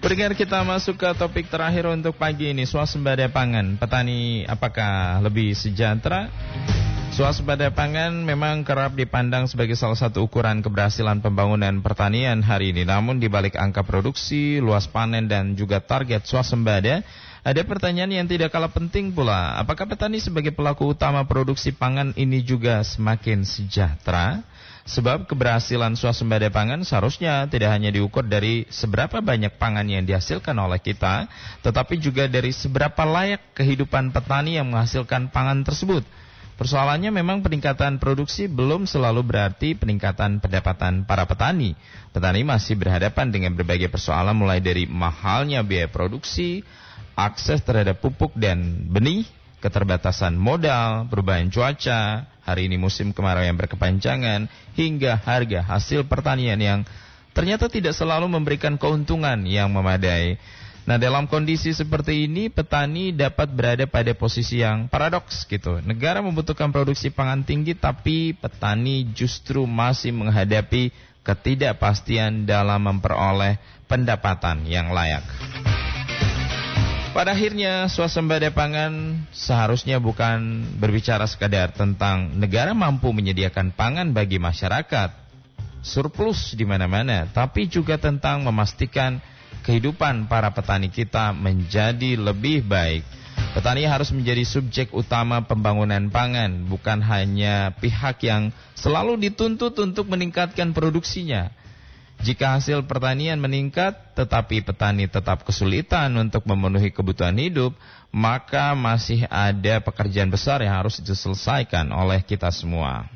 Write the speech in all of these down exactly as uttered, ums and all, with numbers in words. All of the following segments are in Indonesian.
Pendengar, kita masuk ke topik terakhir untuk pagi ini, swasembada pangan. Petani apakah lebih sejahtera? Swasembada pangan memang kerap dipandang sebagai salah satu ukuran keberhasilan pembangunan pertanian hari ini. Namun di balik angka produksi, luas panen dan juga target swasembada, ada pertanyaan yang tidak kalah penting pula. Apakah petani sebagai pelaku utama produksi pangan ini juga semakin sejahtera? Sebab keberhasilan swasembada pangan seharusnya tidak hanya diukur dari seberapa banyak pangan yang dihasilkan oleh kita, tetapi juga dari seberapa layak kehidupan petani yang menghasilkan pangan tersebut. Persoalannya memang peningkatan produksi belum selalu berarti peningkatan pendapatan para petani. Petani masih berhadapan dengan berbagai persoalan mulai dari mahalnya biaya produksi, akses terhadap pupuk dan benih, keterbatasan modal, perubahan cuaca, hari ini musim kemarau yang berkepanjangan, hingga harga hasil pertanian yang ternyata tidak selalu memberikan keuntungan yang memadai. Nah, dalam kondisi seperti ini, petani dapat berada pada posisi yang paradoks gitu. Negara membutuhkan produksi pangan tinggi, tapi petani justru masih menghadapi ketidakpastian dalam memperoleh pendapatan yang layak. Pada akhirnya, swasembada pangan seharusnya bukan berbicara sekadar tentang negara mampu menyediakan pangan bagi masyarakat, surplus di mana-mana, tapi juga tentang memastikan kehidupan para petani kita menjadi lebih baik. Petani harus menjadi subjek utama pembangunan pangan, bukan hanya pihak yang selalu dituntut untuk meningkatkan produksinya. Jika hasil pertanian meningkat, tetapi petani tetap kesulitan untuk memenuhi kebutuhan hidup, maka masih ada pekerjaan besar yang harus diselesaikan oleh kita semua.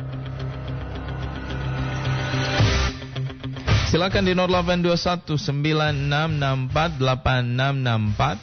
Silakan di nol delapan dua satu sembilan enam enam empat delapan enam enam empat.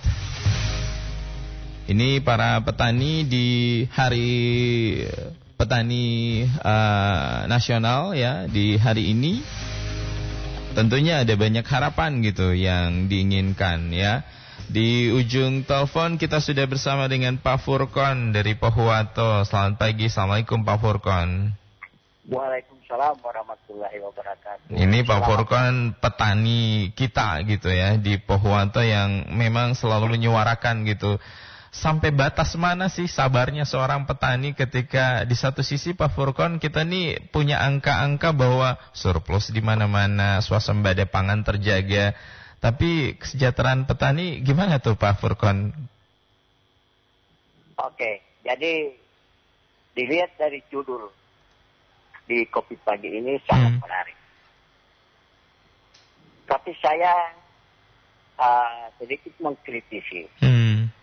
Ini para petani di hari petani uh, nasional ya, di hari ini. Tentunya ada banyak harapan gitu yang diinginkan ya. Di ujung telepon kita sudah bersama dengan Pak Furkon dari Pohuwato. Selamat pagi, Assalamualaikum Pak Furkon. Waalaikumsalam warahmatullahi wabarakatuh. Ini Pak Furkon petani kita gitu ya di Pohuwato yang memang selalu menyuarakan gitu. Sampai batas mana sih sabarnya seorang petani ketika di satu sisi Pak Furkon kita nih punya angka-angka bahwa surplus di mana-mana, swasembada pangan terjaga. Tapi kesejahteraan petani gimana tuh Pak Furkon? Oke, jadi dilihat dari judul di Kopi Pagi ini sangat hmm. menarik. Tapi saya uh, sedikit mengkritisi. Hmm.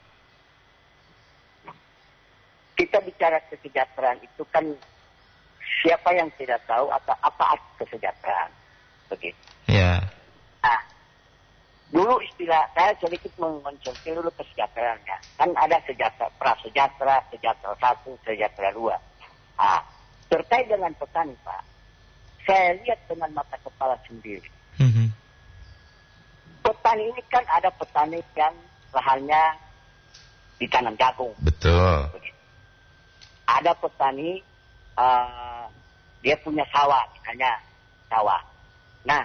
Kita bicara kesejahteraan itu kan siapa yang tidak tahu atau apa kesejahteraan, begitu. Ya. Yeah. Nah, dulu istilah saya sedikit mencontoh dulu kesejahteraannya. Kan ada sejahtera, prasejahtera, sejahtera satu, sejahtera dua. Nah, terkait dengan petani Pak, saya lihat dengan mata kepala sendiri. Mm-hmm. Petani ini kan ada petani yang lahannya ditanam jagung. Betul. Begitu. Ada petani, uh, dia punya sawah, misalnya sawah. Nah,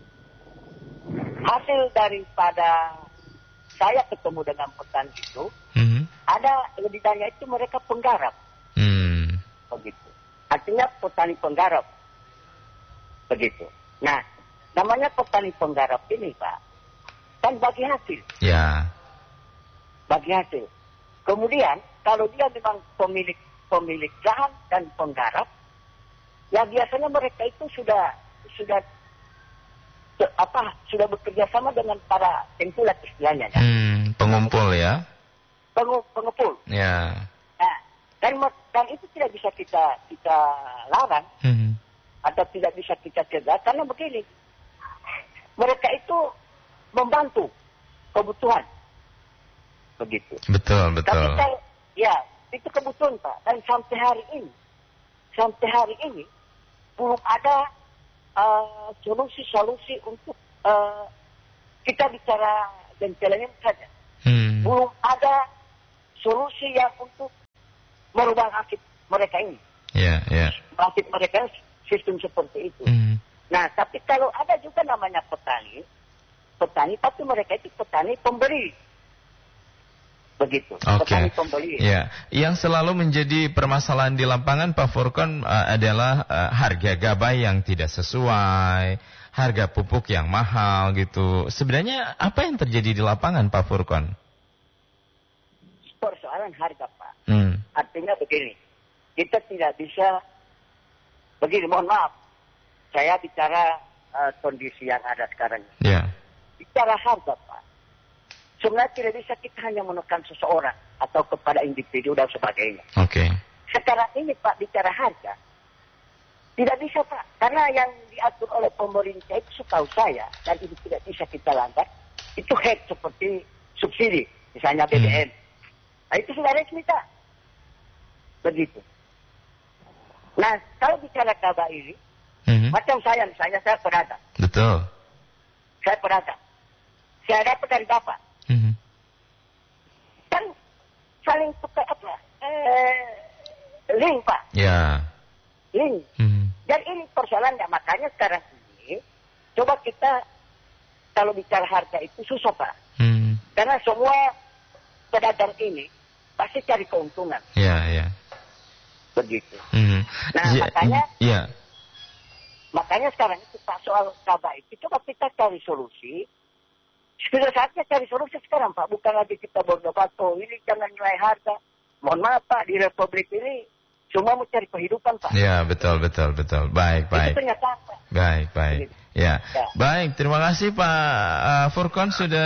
hasil daripada saya ketemu dengan petani itu, mm-hmm. ada lebih banyak itu mereka penggarap. Mm. Begitu. Artinya petani penggarap. Begitu. Nah, namanya petani penggarap ini, Pak, kan bagi hasil. Ya. Bagi hasil. Kemudian, kalau dia memang pemilik pemilik lahan dan penggarap, ya biasanya mereka itu sudah sudah apa sudah bekerja sama dengan para tengkulak istilahnya. Ya? Hmm, pengumpul ya. Pengu, pengumpul. Ya. Nah, dan dan itu tidak bisa kita kita larang hmm. atau tidak bisa kita cegah karena begini, mereka itu membantu kebutuhan, begitu. Betul betul. Tapi saya, ya itu kebutuhan Pak, dan sampai hari ini, sampai hari ini belum ada uh, solusi-solusi untuk uh, kita bicara gencelengan saja. Hmm. Belum ada solusi yang untuk merubah nasib mereka ini. Yeah, yeah. Nasib mereka sistem seperti itu. Hmm. Nah, tapi kalau ada juga namanya petani, petani, tapi mereka itu petani pembeli. Begitu. Oke. Petani pembeli. Ya, yang selalu menjadi permasalahan di lapangan Pak Furqon uh, adalah uh, harga gabah yang tidak sesuai, harga pupuk yang mahal gitu. Sebenarnya apa yang terjadi di lapangan Pak Furqon? Persoalan harga, Pak. Hmm. Artinya begini, kita tidak bisa begini. Mohon maaf, saya bicara uh, kondisi yang ada sekarang. Ya. Bicara harga, Pak. Sebenarnya tidak bisa kita hanya menekan seseorang atau kepada individu dan sebagainya. Oke. Okay. Sekarang ini Pak bicara harga, tidak bisa Pak. Karena yang diatur oleh pemerintah itu setahu saya, dan itu tidak bisa kita langgar, itu head seperti subsidi, misalnya B B M. Hmm. Nah itu sudah resmi Pak. Begitu. Nah kalau bicara gabah ini, hmm. macam saya misalnya, saya pedagang. Betul. Saya pedagang. Saya dapat dari Bapak. Mm-hmm. Kan saling tukar apa? Eh, link Pak. Ya. Yeah. Link. Mm-hmm. Dan ini persoalannya, makanya sekarang ini coba kita kalau bicara harga itu susah Pak. Mm-hmm. Karena semua pedagang ini pasti cari keuntungan. Ya, yeah, ya. Yeah. Begitu. Mm-hmm. Nah yeah. makanya. Iya. Yeah. Makanya sekarang itu Pak soal gabah itu coba kita cari solusi. Sudah saatnya cari solusi sekarang Pak. Bukan lagi kita berdebat, oh ini jangan nilai harga. Mohon maaf Pak, di Republik ini semua mau cari kehidupan Pak. Ya betul, betul, betul. Baik, baik. Itu ternyata Pak. Baik, baik. Ya. ya. Baik, terima kasih Pak uh, Furqon sudah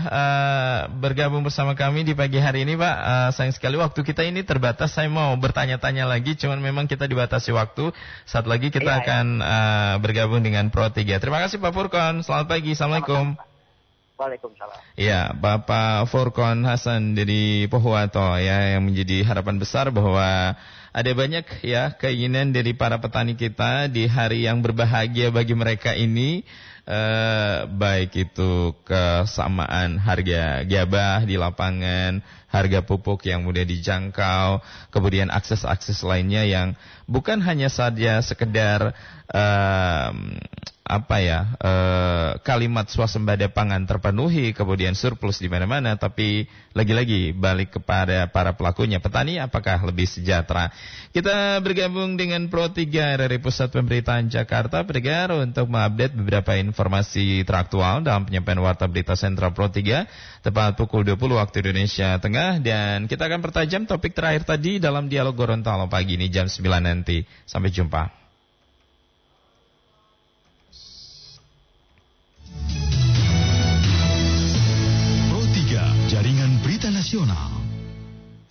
uh, bergabung bersama kami di pagi hari ini Pak. Uh, sayang sekali waktu kita ini terbatas. Saya mau bertanya-tanya lagi, cuman memang kita dibatasi waktu. Saat lagi kita ya, akan ya. Uh, bergabung dengan Pro tiga. Terima kasih Pak Furqon. Selamat pagi. Assalamualaikum. Waalaikumsalam. Ya, Bapak Furqon Hasan dari Pohuwato ya, yang menjadi harapan besar bahwa ada banyak ya keinginan dari para petani kita di hari yang berbahagia bagi mereka ini, eh, baik itu kesamaan harga gabah di lapangan, harga pupuk yang mudah dijangkau, kemudian akses-akses lainnya yang bukan hanya saja sekedar eh, apa ya eh, kalimat swasembada pangan terpenuhi, kemudian surplus di mana-mana, tapi lagi-lagi balik kepada para pelakunya, petani apakah lebih sejahtera. Kita bergabung dengan Pro tiga dari Pusat Pemberitaan Jakarta Pendengar untuk mengupdate beberapa informasi teraktual dalam penyampaian Warta Berita Sentral Pro tiga tepat pukul dua puluh waktu Indonesia Tengah, dan kita akan pertajam topik terakhir tadi dalam dialog Gorontalo pagi ini jam sembilan nanti. Sampai jumpa. Pro tiga, Jaringan Berita Nasional.